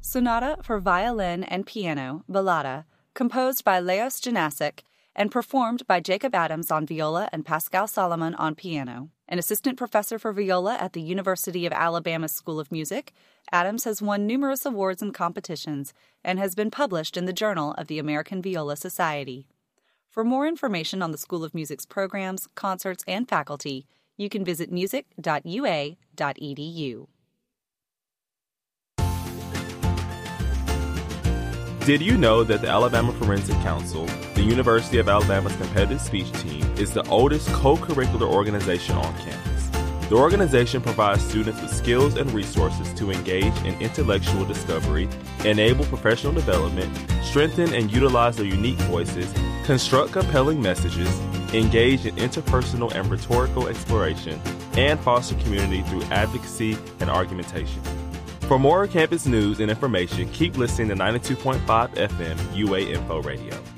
Sonata for Violin and Piano, Ballata, composed by Leos Janasic and performed by Jacob Adams on viola and Pascal Solomon on piano. An assistant professor for viola at the University of Alabama School of Music, Adams has won numerous awards and competitions and has been published in the Journal of the American Viola Society. For more information on the School of Music's programs, concerts, and faculty, you can visit music.ua.edu. Did you know that the Alabama Forensic Council, the University of Alabama's competitive speech team, is the oldest co-curricular organization on campus? The organization provides students with skills and resources to engage in intellectual discovery, enable professional development, strengthen and utilize their unique voices, construct compelling messages, engage in interpersonal and rhetorical exploration, and foster community through advocacy and argumentation. For more campus news and information, keep listening to 92.5 FM UA Info Radio.